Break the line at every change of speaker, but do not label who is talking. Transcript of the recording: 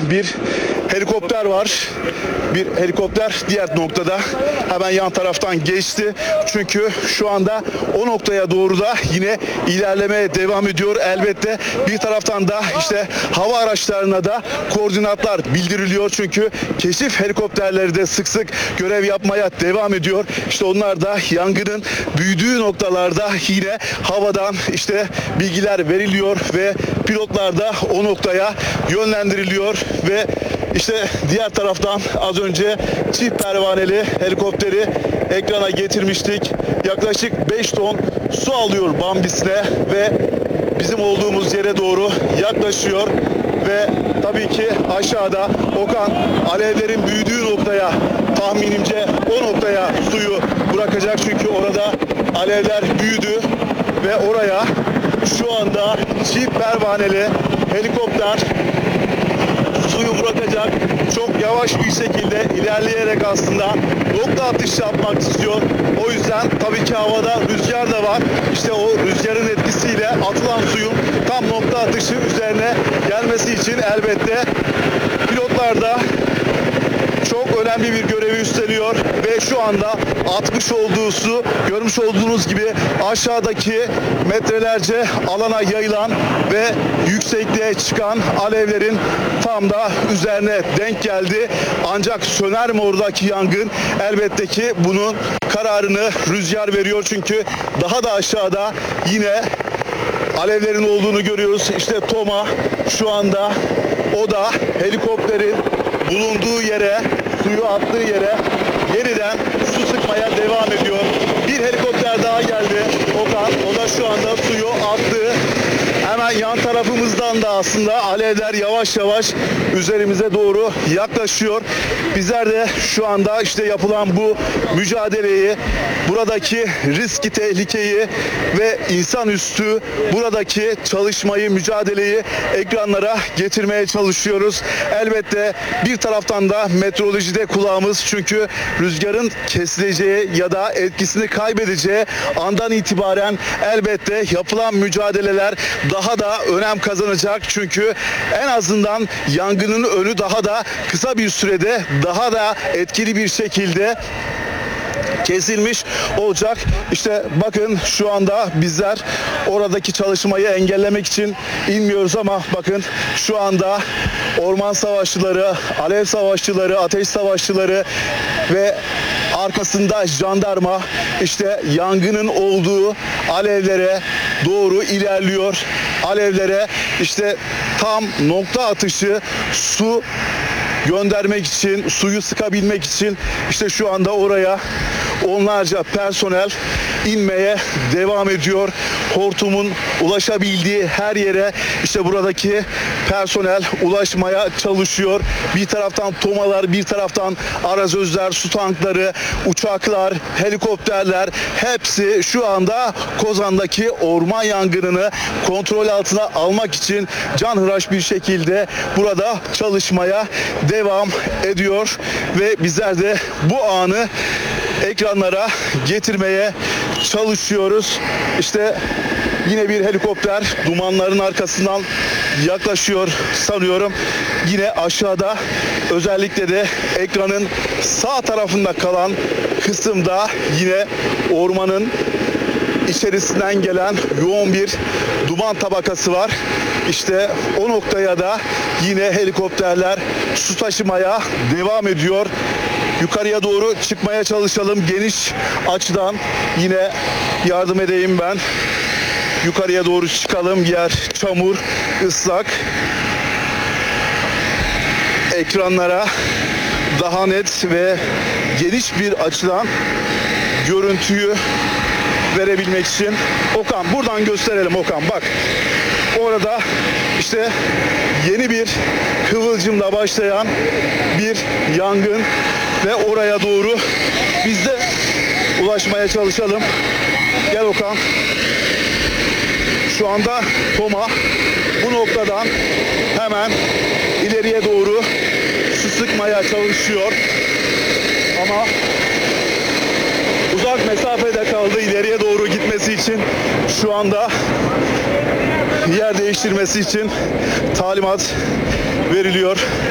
bir helikopter var. Bir helikopter diğer noktada hemen yan taraftan geçti. Çünkü şu anda o noktaya doğru da yine ilerlemeye devam ediyor. Elbette bir taraftan da işte hava araçlarına da koordinatlar bildiriliyor. Çünkü keşif helikopterleri de sık sık görev yapmaya devam ediyor. İşte onlar da yangının büyüdüğü noktalarda yine havadan işte bilgiler veriliyor ve pilotlar da o noktaya yönlendiriliyor ve işte diğer taraftan az önce çift pervaneli helikopteri ekrana getirmiştik. Yaklaşık 5 ton su alıyor Bambis'le ve bizim olduğumuz yere doğru yaklaşıyor ve tabii ki aşağıda Okan alevlerin büyüdüğü noktaya, tahminimce o noktaya suyu bırakacak çünkü orada alevler büyüdü ve oraya şu anda çift pervaneli helikopter suyu bırakacak. Çok yavaş bir şekilde ilerleyerek aslında nokta atışı yapmak istiyor. O yüzden tabii ki havada rüzgar da var. İşte o rüzgarın etkisiyle atılan suyun tam nokta atışı üzerine gelmesi için elbette pilotlar da çok önemli bir görevi üstleniyor ve şu anda atmış olduğu su görmüş olduğunuz gibi aşağıdaki metrelerce alana yayılan ve yüksekliğe çıkan alevlerin tam da üzerine denk geldi. Ancak söner mi oradaki yangın? Elbette ki bunun kararını rüzgar veriyor çünkü daha da aşağıda yine alevlerin olduğunu görüyoruz. İşte Toma şu anda o da helikopterin bulunduğu yere, suyu attığı yere yeniden su sıkmaya devam ediyor. Bir helikopter daha geldi. Okan, o da şu anda suyu attı. Hemen yan tarafımızdan da aslında alevler yavaş yavaş üzerimize doğru yaklaşıyor. Bizler de şu anda işte yapılan bu mücadeleyi, buradaki riski, tehlikeyi ve insanüstü buradaki çalışmayı, mücadeleyi ekranlara getirmeye çalışıyoruz. Elbette bir taraftan da meteorolojide kulağımız çünkü rüzgarın kesileceği ya da etkisini kaybedeceği andan itibaren elbette yapılan mücadeleler daha da önem kazanacak çünkü en azından yangının önü daha da kısa bir sürede daha da etkili bir şekilde kesilmiş olacak. İşte bakın şu anda bizler oradaki çalışmayı engellemek için inmiyoruz ama bakın şu anda orman savaşçıları, alev savaşçıları, ateş savaşçıları ve arkasında jandarma işte yangının olduğu alevlere doğru ilerliyor. Alevlere işte tam nokta atışı su göndermek için, suyu sıkabilmek için işte şu anda oraya onlarca personel inmeye devam ediyor. Hortumun ulaşabildiği her yere işte buradaki personel ulaşmaya çalışıyor. Bir taraftan tomalar, bir taraftan arazözler, su tankları, uçaklar, helikopterler hepsi şu anda Kozan'daki orman yangınını kontrol altına almak için canhıraş bir şekilde burada çalışmaya devam ediyor ve bizler de bu anı ekranlara getirmeye çalışıyoruz. İşte yine bir helikopter dumanların arkasından yaklaşıyor sanıyorum. Yine aşağıda özellikle de ekranın sağ tarafında kalan kısımda yine ormanın içerisinden gelen yoğun bir duman tabakası var. İşte o noktaya da yine helikopterler su taşımaya devam ediyor. Yukarıya doğru çıkmaya çalışalım geniş açıdan. Yine yardım edeyim ben. Yukarıya doğru çıkalım. Yer çamur, ıslak. Ekranlara daha net ve geniş bir açıdan görüntüyü verebilmek için. Okan buradan gösterelim Okan bak. Orada işte yeni bir kıvılcımla başlayan bir yangın ve oraya doğru biz de ulaşmaya çalışalım. Gel Okan. Şu anda Toma bu noktadan hemen ileriye doğru su sıkmaya çalışıyor. Ama uzak mesafede kaldı. İleriye doğru gitmesi için şu anda yer değiştirmesi için talimat veriliyor.